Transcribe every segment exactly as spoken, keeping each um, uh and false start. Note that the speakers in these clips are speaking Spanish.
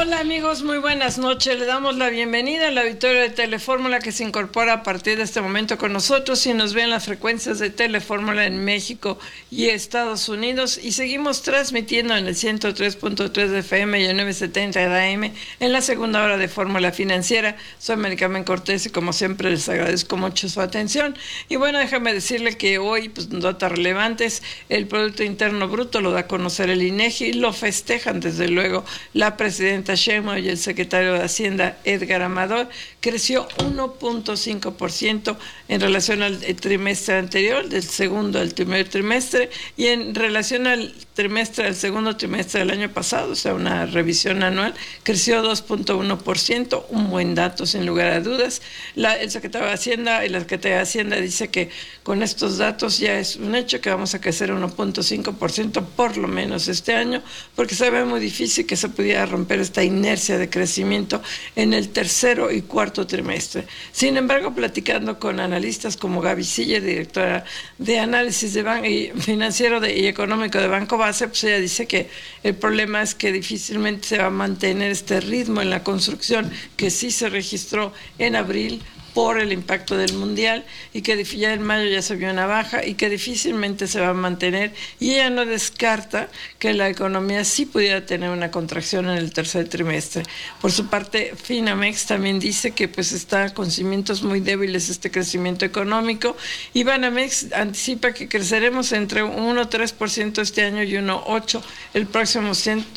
Hola amigos, muy buenas noches. Le damos la bienvenida al auditorio de Telefórmula que se incorpora a partir de este momento con nosotros y nos ve en las frecuencias de Telefórmula en México y Estados Unidos, y seguimos transmitiendo en el ciento tres punto tres de F M y el novecientos setenta de A M en la segunda hora de Fórmula Financiera. Soy Maricarmen Cortés y como siempre les agradezco mucho su atención. Y bueno, déjame decirle que hoy, pues, datos relevantes: el Producto Interno Bruto lo da a conocer el INEGI, lo festejan desde luego la presidenta Sheinbaum y el secretario de Hacienda Edgar Amador. Creció uno punto cinco por ciento en relación al trimestre anterior, del segundo al primer trimestre, y en relación al trimestre, al segundo trimestre del año pasado, o sea, una revisión anual, creció dos punto uno por ciento, un buen dato sin lugar a dudas. La, el secretario de Hacienda y la secretaria de Hacienda dice que con estos datos ya es un hecho que vamos a crecer uno punto cinco por ciento por lo menos este año, porque se ve muy difícil que se pudiera romper esta inercia de crecimiento en el tercero y cuarto trimestre. Sin embargo, platicando con analistas como Gaby Siller, directora de análisis de ban y financiero de, y económico de Banco Base, pues ella dice que el problema es que difícilmente se va a mantener este ritmo en la construcción que sí se registró en abril por el impacto del mundial, y que ya en mayo ya se vio una baja y que difícilmente se va a mantener, y ella no descarta que la economía sí pudiera tener una contracción en el tercer trimestre. Por su parte, Finamex también dice que pues está con cimientos muy débiles este crecimiento económico, y Banamex anticipa que creceremos entre uno punto tres por ciento este año y uno punto ocho por ciento el próximo,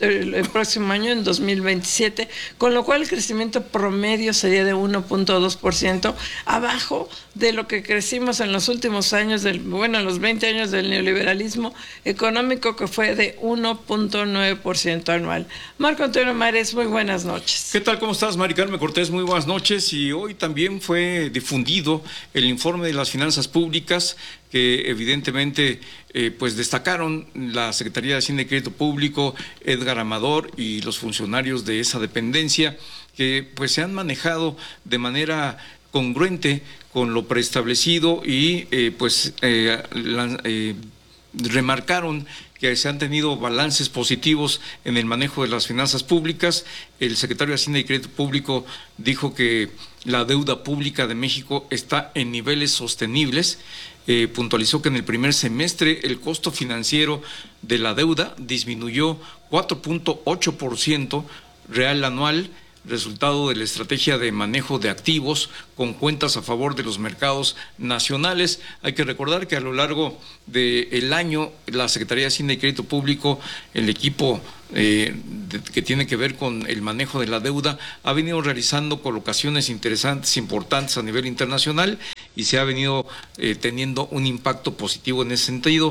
el próximo año, en dos mil veintisiete, con lo cual el crecimiento promedio sería de uno punto dos por ciento, abajo de lo que crecimos en los últimos años, del, bueno, en los veinte años del neoliberalismo económico, que fue de uno punto nueve por ciento anual. Marco Antonio Mares, muy buenas noches. ¿Qué tal? ¿Cómo estás, Mari Carmen Cortés? Muy buenas noches. Y hoy también fue difundido el informe de las finanzas públicas, que evidentemente eh, pues destacaron la Secretaría de Hacienda y Crédito Público, Edgar Amador y los funcionarios de esa dependencia, que pues se han manejado de manera congruente con lo preestablecido y eh, pues eh, la, eh, remarcaron que se han tenido balances positivos en el manejo de las finanzas públicas. El secretario de Hacienda y Crédito Público dijo que la deuda pública de México está en niveles sostenibles. Eh, puntualizó que en el primer semestre el costo financiero de la deuda disminuyó cuatro punto ocho por ciento real anual, resultado de la estrategia de manejo de activos con cuentas a favor de los mercados nacionales. Hay que recordar que a lo largo del año la Secretaría de Hacienda y Crédito Público, el equipo eh, de, que tiene que ver con el manejo de la deuda, ha venido realizando colocaciones interesantes, importantes a nivel internacional, y se ha venido eh, teniendo un impacto positivo en ese sentido.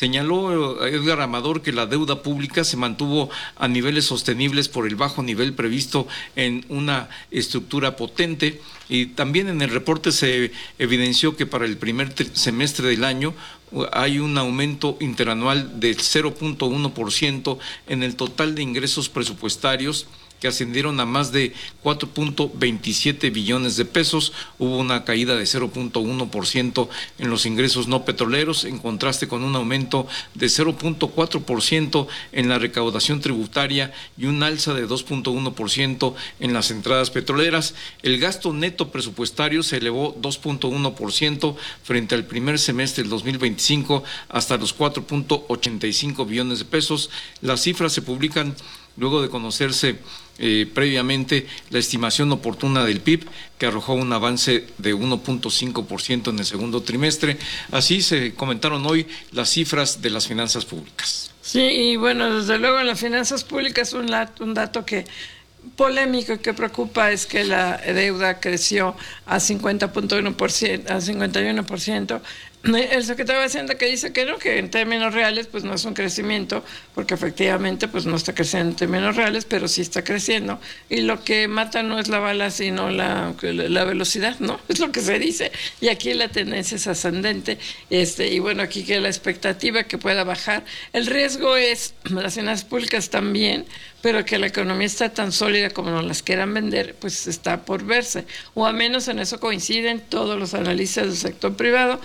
Señaló Edgar Amador que la deuda pública se mantuvo a niveles sostenibles por el bajo nivel previsto en una estructura potente, y también en el reporte se evidenció que para el primer semestre del año hay un aumento interanual del cero punto uno por ciento en el total de ingresos presupuestarios, que ascendieron a más de cuatro punto veintisiete billones de pesos. Hubo una caída de cero punto uno por ciento en los ingresos no petroleros, en contraste con un aumento de cero punto cuatro por ciento en la recaudación tributaria y un alza de dos punto uno por ciento en las entradas petroleras. El gasto neto presupuestario se elevó dos punto uno por ciento frente al primer semestre del dos mil veinticinco hasta los cuatro punto ochenta y cinco billones de pesos. Las cifras se publican luego de conocerse eh, previamente la estimación oportuna del P I B, que arrojó un avance de uno punto cinco por ciento en el segundo trimestre. Así se comentaron hoy las cifras de las finanzas públicas. Sí, y bueno, desde luego en las finanzas públicas un, un dato que polémico y que preocupa es que la deuda creció a cincuenta punto uno por ciento, a cincuenta y uno por ciento. El secretario de Hacienda que dice que no, que en términos reales pues no es un crecimiento, porque efectivamente pues no está creciendo en términos reales, pero sí está creciendo, y lo que mata no es la bala sino la, la velocidad, ¿no? Es lo que se dice, y aquí la tendencia es ascendente, este, y bueno, aquí que la expectativa que pueda bajar. El riesgo es, las finanzas públicas también, pero que la economía está tan sólida como nos las quieran vender, pues está por verse, o a menos en eso coinciden todos los analistas del sector privado. Hoy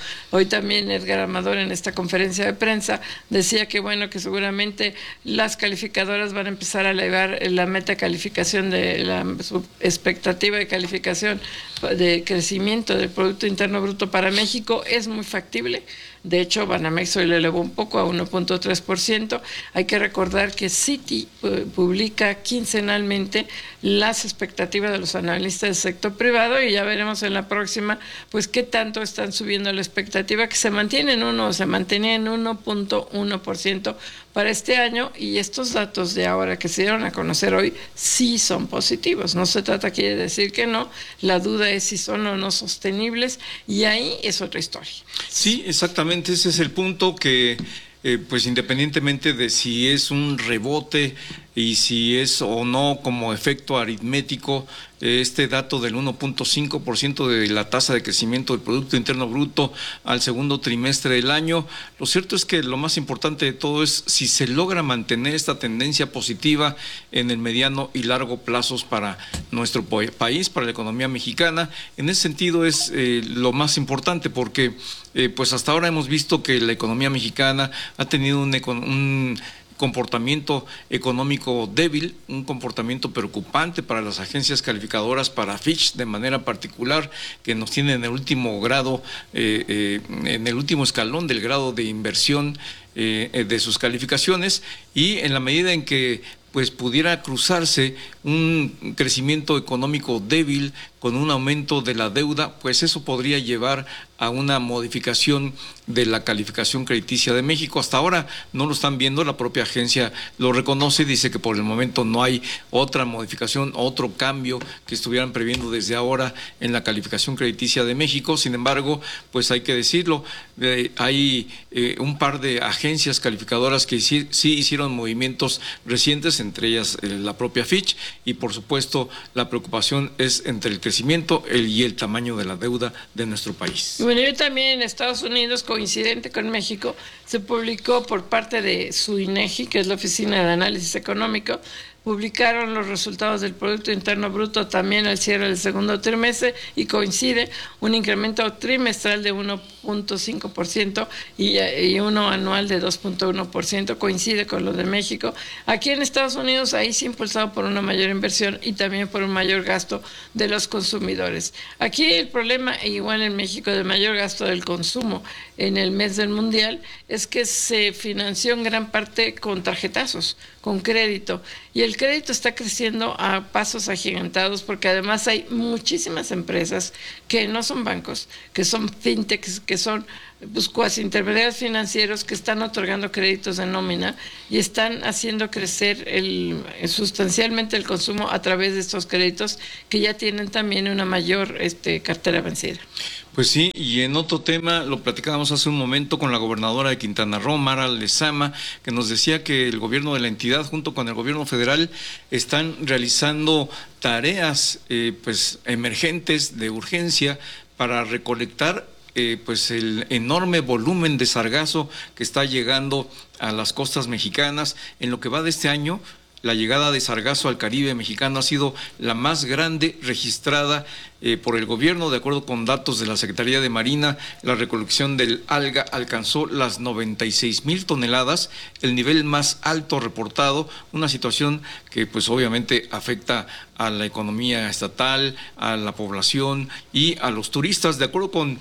Hoy también Edgar Amador en esta conferencia de prensa decía que bueno, que seguramente las calificadoras van a empezar a elevar la meta calificación de la su expectativa de calificación de crecimiento del Producto Interno Bruto para México. Es muy factible. De hecho, Banamex hoy le elevó un poco a uno punto tres por ciento. Hay que recordar que Citi publica quincenalmente las expectativas de los analistas del sector privado y ya veremos en la próxima pues qué tanto están subiendo la expectativa, que se mantiene en uno, se mantenía en uno punto uno por ciento para este año, y estos datos de ahora que se dieron a conocer hoy sí son positivos. No se trata aquí de decir que no, la duda es si son o no sostenibles, y ahí es otra historia. Sí, exactamente, ese es el punto que, eh, pues independientemente de si es un rebote y si es o no como efecto aritmético, este dato del uno punto cinco por ciento de la tasa de crecimiento del Producto Interno Bruto al segundo trimestre del año, lo cierto es que lo más importante de todo es si se logra mantener esta tendencia positiva en el mediano y largo plazos para nuestro país, para la economía mexicana. En ese sentido es eh, lo más importante, porque eh, pues hasta ahora hemos visto que la economía mexicana ha tenido un, un comportamiento económico débil, un comportamiento preocupante para las agencias calificadoras, para Fitch de manera particular, que nos tiene en el último grado, eh, eh, en el último escalón del grado de inversión eh, de sus calificaciones, y en la medida en que pues pudiera cruzarse un crecimiento económico débil con un aumento de la deuda, pues eso podría llevar a una modificación de la calificación crediticia de México. Hasta ahora no lo están viendo, la propia agencia lo reconoce, dice que por el momento no hay otra modificación, otro cambio que estuvieran previendo desde ahora en la calificación crediticia de México. Sin embargo, pues hay que decirlo, eh, hay eh, un par de agencias calificadoras que sí, sí hicieron movimientos recientes, entre ellas eh, la propia Fitch, y por supuesto la preocupación es entre el crecimiento el, y el tamaño de la deuda de nuestro país. Bueno, yo también en Estados Unidos, coincidente con México, se publicó por parte de su INEGI, que es la Oficina de Análisis Económico, publicaron los resultados del Producto Interno Bruto también al cierre del segundo trimestre, y coincide un incremento trimestral de uno punto cinco por ciento y, y uno anual de dos punto uno por ciento, coincide con lo de México. Aquí en Estados Unidos, ahí sí impulsado por una mayor inversión y también por un mayor gasto de los consumidores. Aquí el problema, igual en México, de mayor gasto del consumo en el mes del Mundial, es que se financió en gran parte con tarjetazos, con crédito, y el crédito está creciendo a pasos agigantados, porque además hay muchísimas empresas que no son bancos, que son fintechs, que son pues, cuasi intermediarios financieros, que están otorgando créditos de nómina y están haciendo crecer el, sustancialmente el consumo a través de estos créditos, que ya tienen también una mayor este, cartera vencida. Pues sí, y en otro tema, lo platicábamos hace un momento con la gobernadora de Quintana Roo, Mara Lezama, que nos decía que el gobierno de la entidad, junto con el gobierno federal, están realizando tareas eh, pues emergentes de urgencia para recolectar eh, pues el enorme volumen de sargazo que está llegando a las costas mexicanas. En lo que va de este año, la llegada de sargazo al Caribe mexicano ha sido la más grande registrada eh, por el gobierno. De acuerdo con datos de la Secretaría de Marina, la recolección del alga alcanzó las noventa y seis mil toneladas, el nivel más alto reportado, una situación que pues obviamente afecta a la economía estatal, a la población y a los turistas. De acuerdo con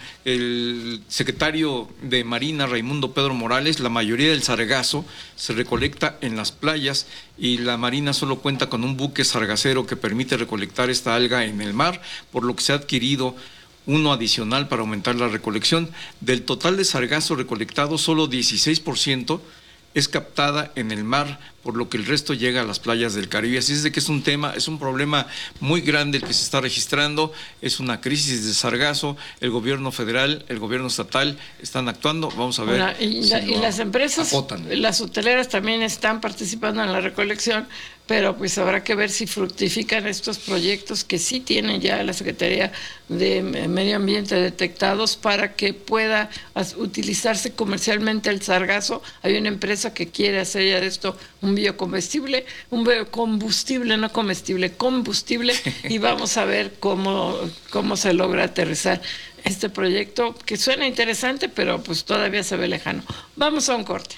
el secretario de Marina, Raimundo Pedro Morales, la mayoría del sargazo se recolecta en las playas y la Marina solo cuenta con un buque sargacero que permite recolectar esta alga en el mar, por lo que se ha adquirido uno adicional para aumentar la recolección. Del total de sargazo recolectado, solo dieciséis por ciento es captada en el mar, por lo que el resto llega a las playas del Caribe. Así es de que es un tema, es un problema muy grande el que se está registrando, es una crisis de sargazo. El gobierno federal, el gobierno estatal están actuando. Vamos a ver. Bueno, y, si la, y las empresas, acotan. Las hoteleras también están participando en la recolección, pero pues habrá que ver si fructifican estos proyectos que sí tiene ya la Secretaría de Medio Ambiente detectados para que pueda utilizarse comercialmente el sargazo. Hay una empresa que quiere hacer ya de esto un biocombustible, un biocombustible, no comestible, combustible, y vamos a ver cómo, cómo se logra aterrizar este proyecto, que suena interesante, pero pues todavía se ve lejano. Vamos a un corte.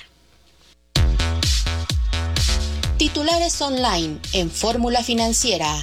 Titulares online en Fórmula Financiera.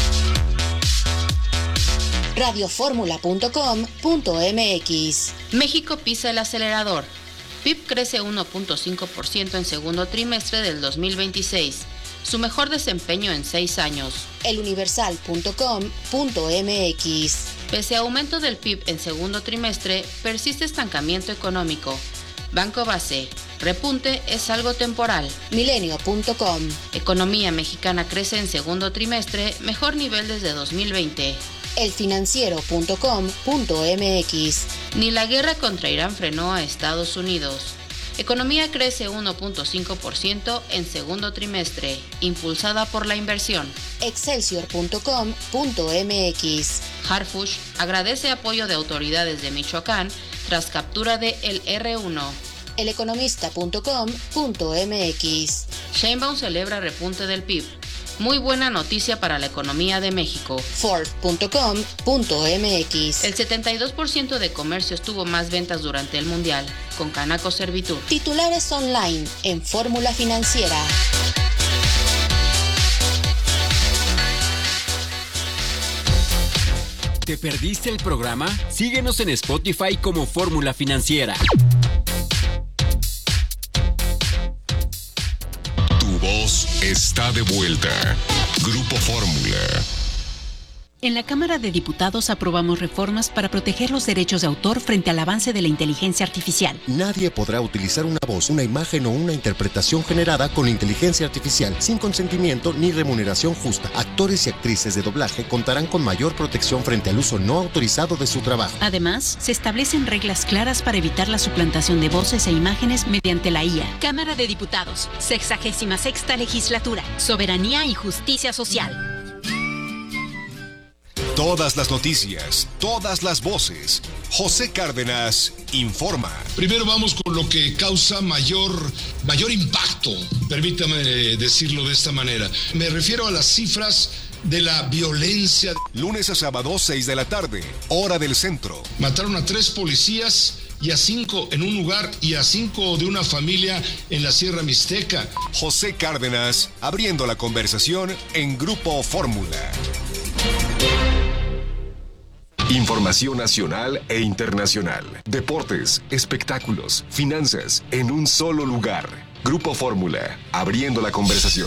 radioformula punto com punto m x. México pisa el acelerador. P I B crece uno punto cinco por ciento en segundo trimestre del dos mil veintiséis, su mejor desempeño en seis años. eluniversal punto com punto m x. Pese a aumento del P I B en segundo trimestre, persiste estancamiento económico. Banco Base, repunte es algo temporal. milenio punto com. Economía mexicana crece en segundo trimestre, mejor nivel desde dos mil veinte. elfinanciero punto com punto m x. Ni la guerra contra Irán frenó a Estados Unidos. Economía crece uno punto cinco por ciento en segundo trimestre, impulsada por la inversión. excelsior punto com punto m x. Harfush agradece apoyo de autoridades de Michoacán tras captura de el erre uno. eleconomista punto com punto m x. Sheinbaum celebra repunte del P I B. Muy buena noticia para la economía de México. Forbes punto com punto m x. El setenta y dos por ciento de comercios tuvo más ventas durante el Mundial, con Canaco Servitur. Titulares online en Fórmula Financiera. ¿Te perdiste el programa? Síguenos en Spotify como Fórmula Financiera. Tu voz está de vuelta. Grupo Fórmula. En la Cámara de Diputados aprobamos reformas para proteger los derechos de autor frente al avance de la inteligencia artificial. Nadie podrá utilizar una voz, una imagen o una interpretación generada con inteligencia artificial sin consentimiento ni remuneración justa. Actores y actrices de doblaje contarán con mayor protección frente al uso no autorizado de su trabajo. Además, se establecen reglas claras para evitar la suplantación de voces e imágenes mediante la I A. Cámara de Diputados, sexagésima sexta legislatura, soberanía y justicia social. Todas las noticias, todas las voces. José Cárdenas informa. Primero vamos con lo que causa mayor, mayor impacto, permítame decirlo de esta manera. Me refiero a las cifras de la violencia. Lunes a sábado, seis de la tarde, hora del centro. Mataron a tres policías y a cinco en un lugar y a cinco de una familia en la Sierra Mixteca. José Cárdenas, abriendo la conversación en Grupo Fórmula. Información nacional e internacional. Deportes, espectáculos, finanzas, en un solo lugar. Grupo Fórmula, abriendo la conversación.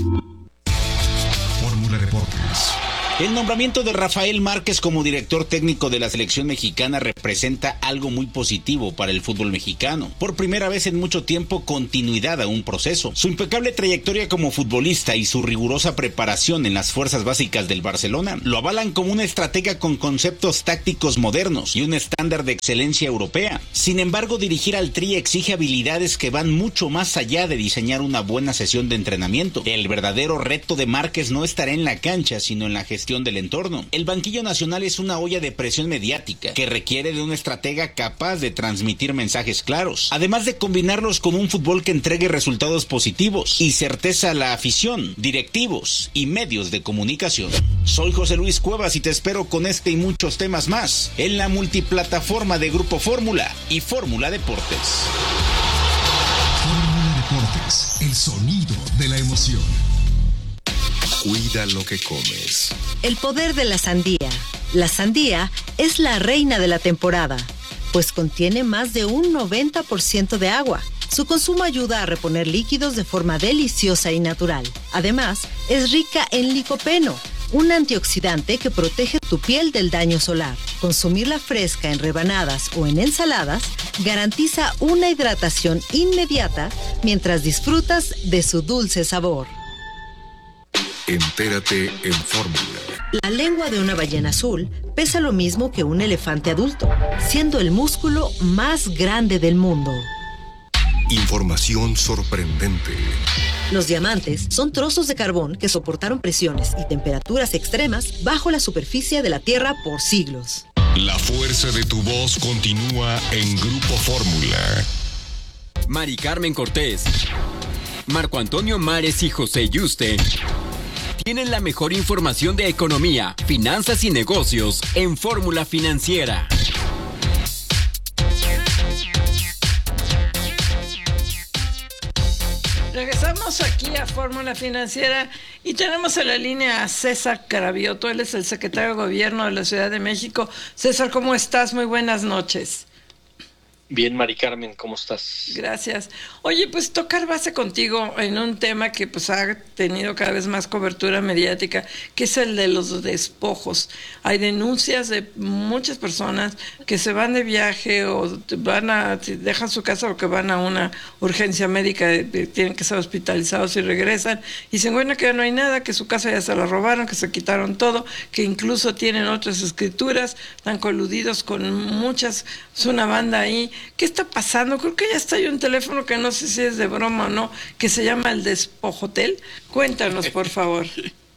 Fórmula Deportes. El nombramiento de Rafael Márquez como director técnico de la selección mexicana representa algo muy positivo para el fútbol mexicano. Por primera vez en mucho tiempo, continuidad a un proceso. Su impecable trayectoria como futbolista y su rigurosa preparación en las fuerzas básicas del Barcelona lo avalan como una estratega con conceptos tácticos modernos y un estándar de excelencia europea. Sin embargo, dirigir al Tri exige habilidades que van mucho más allá de diseñar una buena sesión de entrenamiento. El verdadero reto de Márquez no estará en la cancha, sino en la gestión del entorno. El banquillo nacional es una olla de presión mediática que requiere de un estratega capaz de transmitir mensajes claros, además de combinarlos con un fútbol que entregue resultados positivos y certeza a la afición, directivos y medios de comunicación. Soy José Luis Cuevas y te espero con este y muchos temas más en la multiplataforma de Grupo Fórmula y Fórmula Deportes. Fórmula Deportes, el sonido de la emoción. Cuida lo que comes. El poder de la sandía. La sandía es la reina de la temporada, pues contiene más de un noventa por ciento de agua. Su consumo ayuda a reponer líquidos de forma deliciosa y natural. Además, es rica en licopeno, un antioxidante que protege tu piel del daño solar. Consumirla fresca en rebanadas o en ensaladas garantiza una hidratación inmediata mientras disfrutas de su dulce sabor. Entérate en Fórmula. La lengua de una ballena azul pesa lo mismo que un elefante adulto, siendo el músculo más grande del mundo. Información sorprendente. Los diamantes son trozos de carbón que soportaron presiones y temperaturas extremas bajo la superficie de la Tierra por siglos. La fuerza de tu voz continúa en Grupo Fórmula. Mari Carmen Cortés, Marco Antonio Mares y José Yuste tienen la mejor información de economía, finanzas y negocios en Fórmula Financiera. Regresamos aquí a Fórmula Financiera y tenemos en la línea a César Cravioto. Él es el secretario de Gobierno de la Ciudad de México. César, ¿cómo estás? Muy buenas noches. Bien, Mari Carmen, ¿cómo estás? Gracias. Oye, pues tocar base contigo en un tema que pues ha tenido cada vez más cobertura mediática, que es el de los despojos. Hay denuncias de muchas personas que se van de viaje o van a dejan su casa porque van a una urgencia médica, tienen que ser hospitalizados y regresan y se encuentran que no hay nada, que su casa ya se la robaron, que se quitaron todo, que incluso tienen otras escrituras, están coludidos con muchas, es una banda ahí. ¿Qué está pasando? Creo que ya está ahí un teléfono que no sé si es de broma o no, que se llama el Despojotel. Cuéntanos, por favor.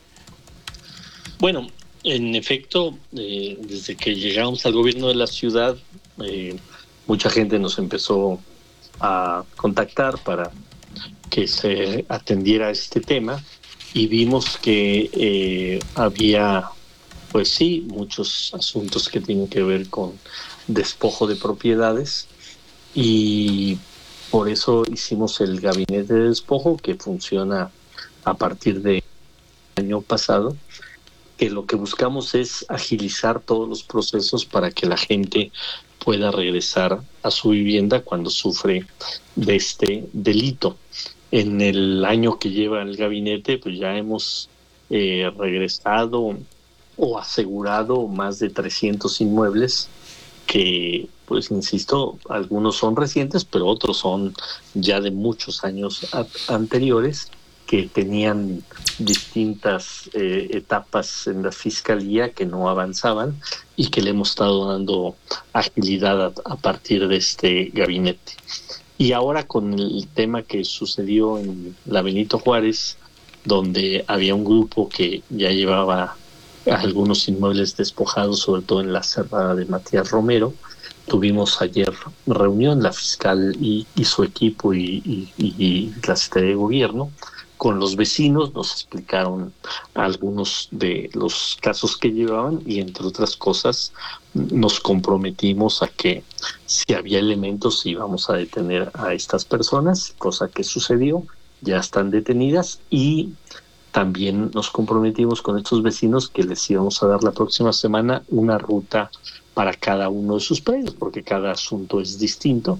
Bueno, en efecto, eh, desde que llegamos al gobierno de la ciudad, eh, mucha gente nos empezó a contactar para que se atendiera este tema y vimos que eh, había, pues sí, muchos asuntos que tienen que ver con despojo de propiedades. Y por eso hicimos el gabinete de despojo, que funciona a partir del año pasado, que lo que buscamos es agilizar todos los procesos para que la gente pueda regresar a su vivienda cuando sufre de este delito. En el año que lleva el gabinete, pues ya hemos eh, regresado o asegurado más de trescientos inmuebles que, pues insisto, algunos son recientes, pero otros son ya de muchos años a- anteriores, que tenían distintas eh, etapas en la fiscalía que no avanzaban y que le hemos estado dando agilidad a, a partir de este gabinete. Y ahora con el tema que sucedió en la Benito Juárez, donde había un grupo que ya llevaba algunos inmuebles despojados, sobre todo en la cerrada de Matías Romero. Tuvimos ayer reunión, la fiscal y, y su equipo y, y, y la Secretaría de Gobierno con los vecinos, nos explicaron algunos de los casos que llevaban y, entre otras cosas, nos comprometimos a que si había elementos íbamos a detener a estas personas, cosa que sucedió, ya están detenidas, y también nos comprometimos con estos vecinos que les íbamos a dar la próxima semana una ruta para cada uno de sus predios, porque cada asunto es distinto,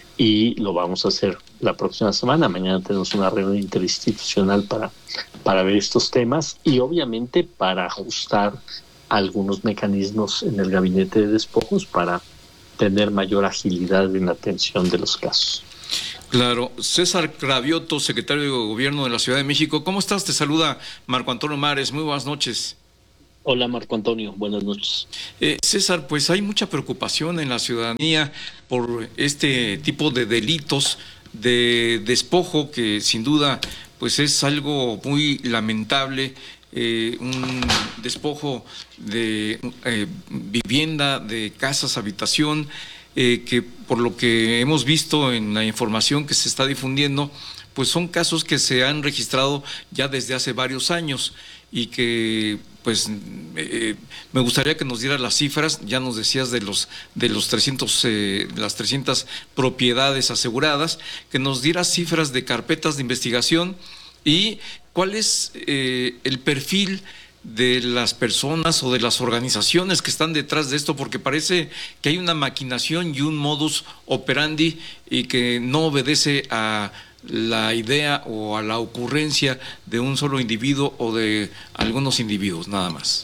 y lo vamos a hacer la próxima semana. Mañana tenemos una reunión interinstitucional para, para ver estos temas y obviamente para ajustar algunos mecanismos en el gabinete de despojos para tener mayor agilidad en la atención de los casos. Claro. César Cravioto, secretario de Gobierno de la Ciudad de México. ¿Cómo estás? Te saluda Marco Antonio Mares. Muy buenas noches. Hola, Marco Antonio. Buenas noches. Eh, César, pues hay mucha preocupación en la ciudadanía por este tipo de delitos de despojo que sin duda pues es algo muy lamentable. Eh, un despojo de eh, vivienda, de casas, habitación, eh, que por lo que hemos visto en la información que se está difundiendo, pues son casos que se han registrado ya desde hace varios años y que pues eh, me gustaría que nos dieras las cifras. Ya nos decías de los de los trescientos eh, las trescientas propiedades aseguradas, que nos dieras cifras de carpetas de investigación y cuál es eh, el perfil de las personas o de las organizaciones que están detrás de esto, porque parece que hay una maquinación y un modus operandi y que no obedece a la idea o a la ocurrencia de un solo individuo o de algunos individuos, nada más.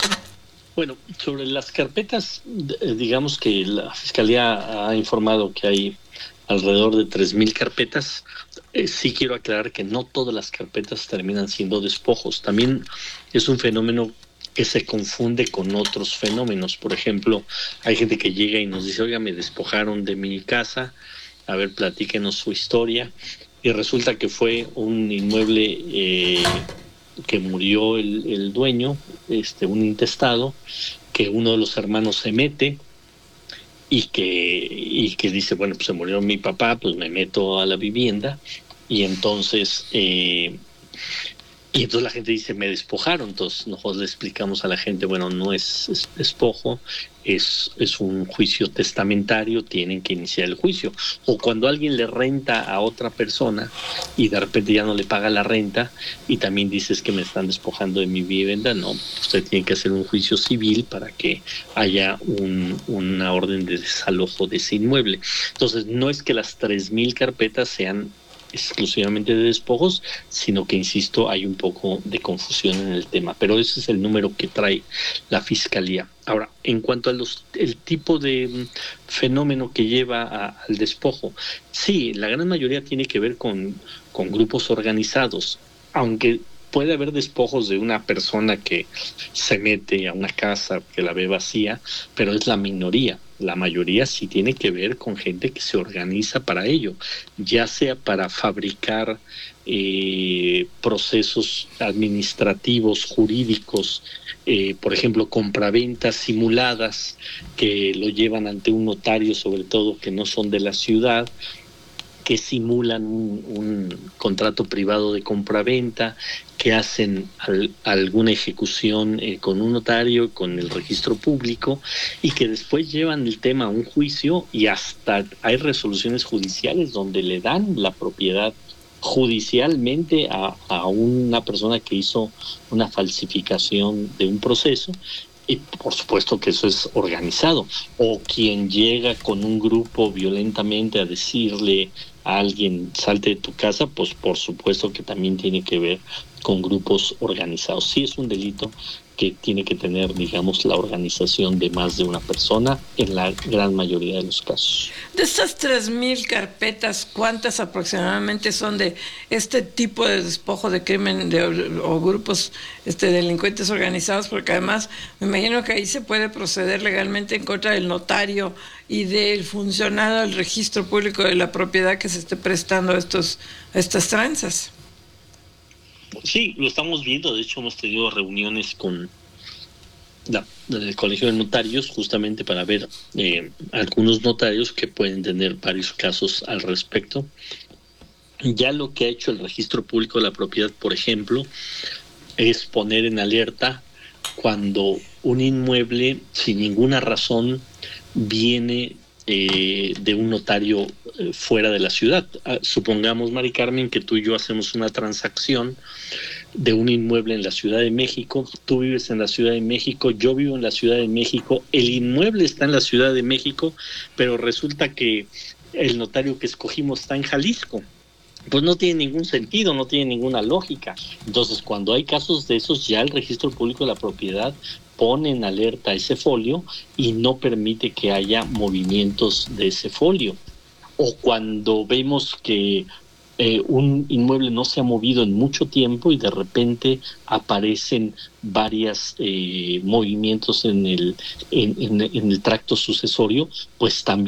Bueno, sobre las carpetas, digamos que la Fiscalía ha informado que hay alrededor de tres mil carpetas. Eh, sí quiero aclarar que no todas las carpetas terminan siendo despojos. También es un fenómeno que se confunde con otros fenómenos. Por ejemplo, hay gente que llega y nos dice, oiga, me despojaron de mi casa a ver, platíquenos su historia. Y resulta que fue un inmueble eh, que murió el, el dueño, este, un intestado, que uno de los hermanos se mete y que, y que dice, bueno, pues se murió mi papá, pues me meto a la vivienda, y entonces... Eh, Y entonces la gente dice, me despojaron. Entonces nosotros le explicamos a la gente, bueno, no es, es despojo, es, es un juicio testamentario, tienen que iniciar el juicio. O cuando alguien le renta a otra persona y de repente ya no le paga la renta y también dices que me están despojando de mi vivienda, no, usted tiene que hacer un juicio civil para que haya un, una orden de desalojo de ese inmueble. Entonces no es que las tres mil carpetas sean exclusivamente de despojos, sino que, insisto, hay un poco de confusión en el tema, pero ese es el número que trae la Fiscalía. Ahora, en cuanto a los el tipo de fenómeno que lleva a, al despojo, sí, la gran mayoría tiene que ver con, con grupos organizados, aunque puede haber despojos de una persona que se mete a una casa que la ve vacía, pero es la minoría. La mayoría sí tiene que ver con gente que se organiza para ello, ya sea para fabricar eh, procesos administrativos, jurídicos, eh, por ejemplo, compraventas simuladas que lo llevan ante un notario, sobre todo que no son de la ciudad, que simulan un, un contrato privado de compraventa, que hacen al, alguna ejecución eh, con un notario, con el registro público, y que después llevan el tema a un juicio y hasta hay resoluciones judiciales donde le dan la propiedad judicialmente a, a una persona que hizo una falsificación de un proceso. Y por supuesto que eso es organizado. O quien llega con un grupo violentamente a decirle a alguien salte de tu casa, pues por supuesto que también tiene que ver con grupos organizados. Sí es un delito que tiene que tener, digamos, la organización de más de una persona en la gran mayoría de los casos. De estas tres mil carpetas, ¿cuántas aproximadamente son de este tipo de despojo de crimen de, o, o grupos este, delincuentes organizados? Porque además me imagino que ahí se puede proceder legalmente en contra del notario y del funcionario del registro público de la propiedad que se esté prestando a, estos, a estas tranzas. Sí, lo estamos viendo. De hecho, hemos tenido reuniones con la, el Colegio de Notarios justamente para ver eh, algunos notarios que pueden tener varios casos al respecto. Ya lo que ha hecho el Registro Público de la Propiedad, por ejemplo, es poner en alerta cuando un inmueble sin ninguna razón viene eh, de un notario eh, fuera de la ciudad. Ah, supongamos, Mari Carmen, que tú y yo hacemos una transacción de un inmueble en la Ciudad de México, tú vives en la Ciudad de México, yo vivo en la Ciudad de México, el inmueble está en la Ciudad de México, pero resulta que el notario que escogimos está en Jalisco. Pues no tiene ningún sentido, no tiene ninguna lógica. Entonces, cuando hay casos de esos, ya el Registro Público de la Propiedad pone en alerta ese folio y no permite que haya movimientos de ese folio. O cuando vemos que eh, un inmueble no se ha movido en mucho tiempo y de repente aparecen varios eh, movimientos en el, en, en, en el tracto sucesorio, pues también